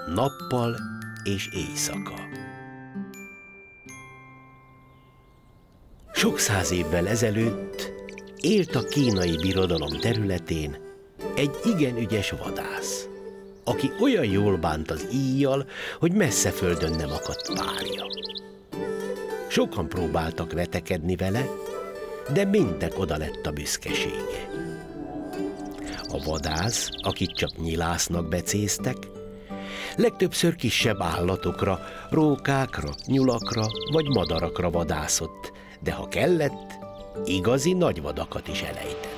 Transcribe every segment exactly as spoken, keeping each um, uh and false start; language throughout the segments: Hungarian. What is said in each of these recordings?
Nappal és éjszaka. Sok száz évvel ezelőtt élt a kínai birodalom területén egy igen ügyes vadász, aki olyan jól bánt az íjjal, hogy messze földön nem akadt párja. Sokan próbáltak vetekedni vele, de mindnek oda lett a büszkesége. A vadász, akit csak nyilásznak becéztek, legtöbbször kisebb állatokra, rókákra, nyulakra vagy madarakra vadászott, de ha kellett, igazi nagy vadakat is elejtett.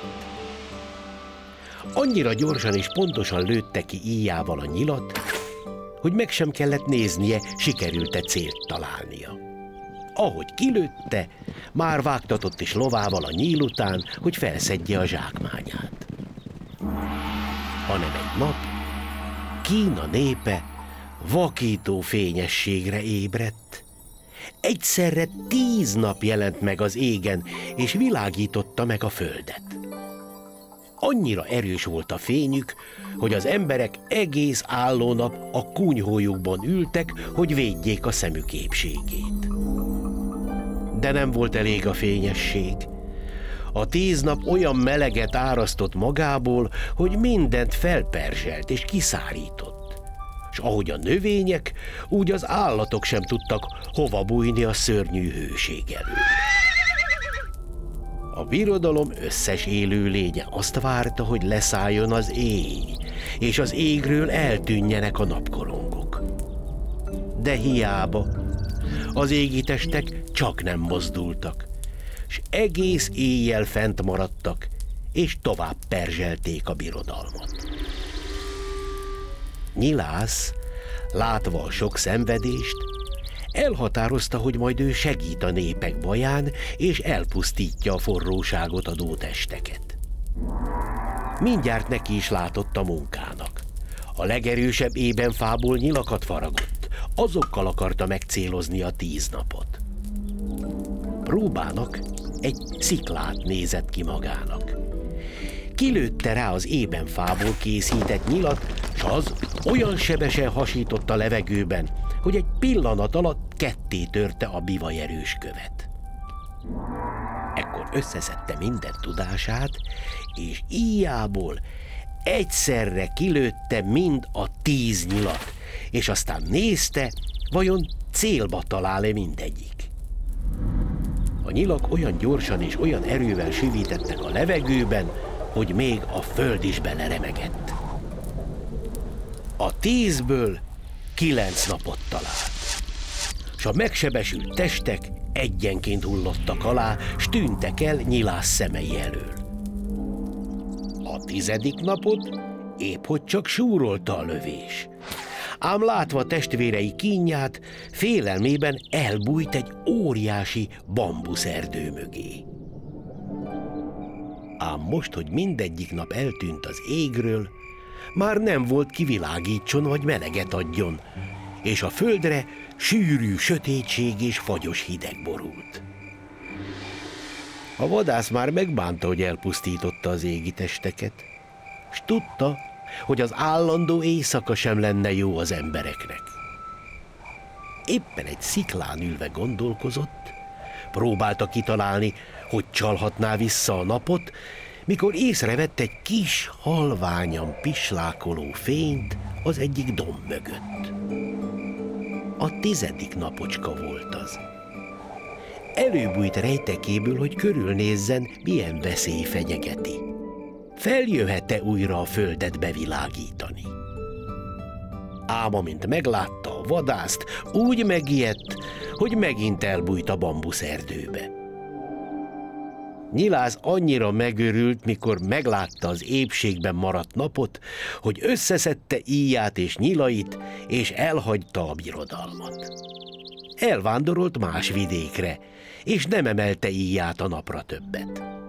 Annyira gyorsan és pontosan lőtte ki íjával a nyilat, hogy meg sem kellett néznie, sikerült-e célt találnia. Ahogy kilőtte, már vágtatott is lovával a nyíl után, hogy felszedje a zsákmányát. Hanem egy nap Kína népe vakító fényességre ébredt. Egyszerre tíz nap jelent meg az égen, és világította meg a földet. Annyira erős volt a fényük, hogy az emberek egész állónap a kunyhójukban ültek, hogy védjék a szemük épségét. De nem volt elég a fényesség. A tíz nap olyan meleget árasztott magából, hogy mindent felperzselt és kiszárított. És ahogy a növények, úgy az állatok sem tudtak hova bújni a szörnyű hőség elől. A birodalom összes élőlénye azt várta, hogy leszálljon az éj, és az égről eltűnjenek a napkorongok. De hiába, az égi testek csak nem mozdultak, s egész éjjel fent maradtak, és tovább perzselték a birodalmat. Nyilász, látva a sok szenvedést, elhatározta, hogy majd ő segít a népek baján, és elpusztítja a forróságot adó testeket. Mindjárt neki is látott a munkának. A legerősebb ébenfából nyilakat faragott, azokkal akarta megcélozni a tíz napot. Próbának egy sziklát nézett ki magának. Kilőtte rá az ébenfából készített nyilat, s az olyan sebesen hasított a levegőben, hogy egy pillanat alatt ketté törte a bivajerős követ. Ekkor összeszedte minden tudását, és íjából egyszerre kilőtte mind a tíz nyilat, és aztán nézte, vajon célba talál-e mindegyik. A nyilak olyan gyorsan és olyan erővel süvítettek a levegőben, hogy még a föld is beleremegett. A tízből kilenc napot talált, s a megsebesült testek egyenként hullottak alá, s tűntek el nyilász szemei elől. A tizedik napot épp hogy csak súrolta a lövés, ám látva testvérei kínját, félelmében elbújt egy óriási bambuszerdő mögé. Ám most, hogy mindegyik nap eltűnt az égről, már nem volt ki világítson vagy meleget adjon, és a földre sűrű sötétség és fagyos hideg borult. A vadász már megbánta, hogy elpusztította az égi testeket, s tudta, hogy az állandó éjszaka sem lenne jó az embereknek. Éppen egy sziklán ülve gondolkozott, próbálta kitalálni, hogy csalhatná vissza a napot, mikor észrevett egy kis, halványan pislákoló fényt az egyik domb mögött. A tizedik napocska volt az. Előbújt rejtekéből, hogy körülnézzen, milyen veszély fenyegeti. Feljöhet-e újra a földet bevilágítani? Ám amint meglátta a vadászt, úgy megijedt, hogy megint elbújt a bambuszerdőbe. Nyilász annyira megörült, mikor meglátta az épségben maradt napot, hogy összeszedte íját és nyilait, és elhagyta a birodalmat. Elvándorolt más vidékre, és nem emelte íját a napra többet.